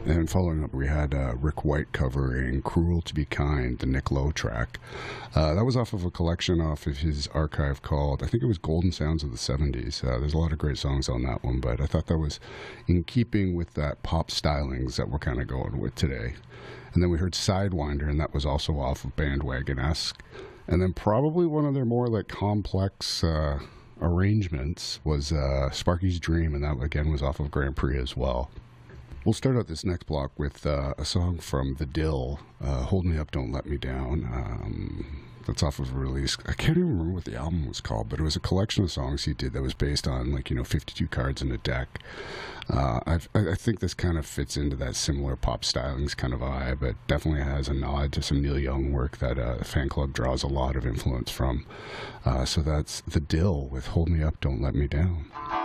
And following up, we had Rick White covering Cruel to Be Kind, the Nick Lowe track. That was off of a collection off of his archive called, I think it was Golden Sounds of the 70s. There's a lot of great songs on that one, but I thought that was in keeping with that pop stylings that we're kind of going with today. And then we heard Sidewinder, and that was also off of Bandwagon-esque. And then probably one of their more like complex arrangements was Sparky's Dream, and that again was off of Grand Prix as well. We'll start out this next block with a song from The Dill, Hold Me Up, Don't Let Me Down. That's off of a release. I can't even remember what the album was called, but it was a collection of songs he did that was based on, 52 cards in a deck. I think this kind of fits into that similar pop stylings kind of vibe, but definitely has a nod to some Neil Young work that Fan Club draws a lot of influence from. So that's The Dill with Hold Me Up, Don't Let Me Down.